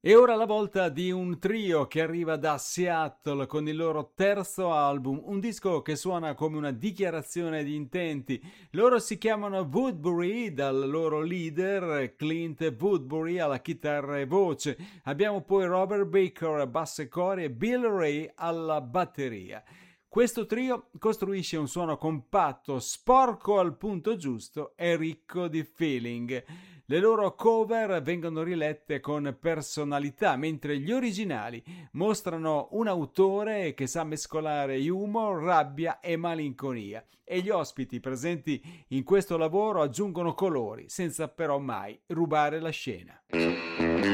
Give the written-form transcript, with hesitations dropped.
E ora la volta di un trio che arriva da Seattle con il loro terzo album, un disco che suona come una dichiarazione di intenti. Loro si chiamano Woodbury, dal loro leader Clint Woodbury alla chitarra e voce. Abbiamo poi Robert Baker, basso e cori, e Bill Ray alla batteria. Questo trio costruisce un suono compatto, sporco al punto giusto e ricco di feeling. Le loro cover vengono rilette con personalità, mentre gli originali mostrano un autore che sa mescolare humor, rabbia e malinconia. E gli ospiti presenti in questo lavoro aggiungono colori, senza però mai rubare la scena.